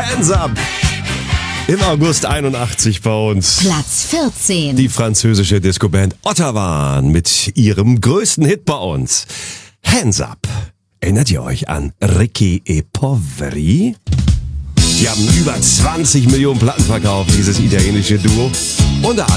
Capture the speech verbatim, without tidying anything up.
Hands Up. Im August einundachtzig bei uns. Platz vierzehn. Die französische Discoband Ottawa mit ihrem größten Hit bei uns. Hands Up. Erinnert ihr euch an Ricchi e Poveri? Die haben über zwanzig Millionen Platten verkauft, dieses italienische Duo. Unter